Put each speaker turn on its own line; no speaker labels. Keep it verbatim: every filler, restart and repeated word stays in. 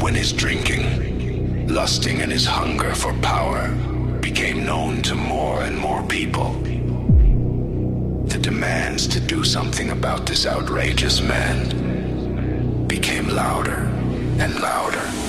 when his drinking, lusting and his hunger for power became known to more and more people, the demands to do something about this outrageous man became louder and louder.